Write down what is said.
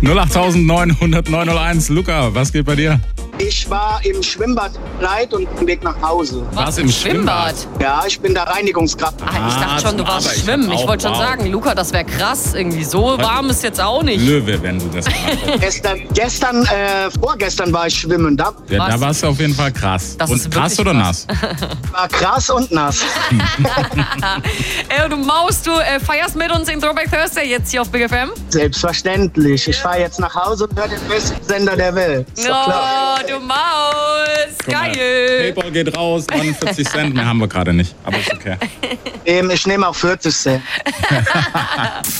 08900 Luca, was geht bei dir? Ich war im Schwimmbad Leid und auf dem Weg nach Hause. Was im Schwimmbad? Ja, ich bin da Reinigungskraft. Ich dachte schon, du warst schwimmen. Ich wollte schon sagen, Luca, das wäre krass. Irgendwie so warm ist jetzt auch nicht. Löwe, wenn du das machst. Vorgestern war ich schwimmen. Da warst du auf jeden Fall krass. Das und ist krass wirklich oder krass. nass? war krass und nass. Du Maus, du feierst mit uns in Throwback Thursday jetzt hier auf Big FM? Selbstverständlich. Ich fahre jetzt nach Hause und höre den besten Sender der Welt. Ist doch klar. Du Maus, Guck mal, geil. PayPal geht raus, 49 Cent, mehr haben wir gerade nicht. Aber ist okay. Ich nehme auch 40 Cent.